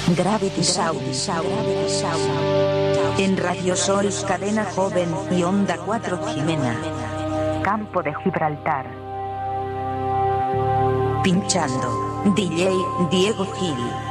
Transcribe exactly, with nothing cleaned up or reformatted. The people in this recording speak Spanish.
Gravity Sound. En Radio Sol, Cadena Joven y Onda cuatro Jimena. Campo de Gibraltar. Pinchando. D J Diego Gil.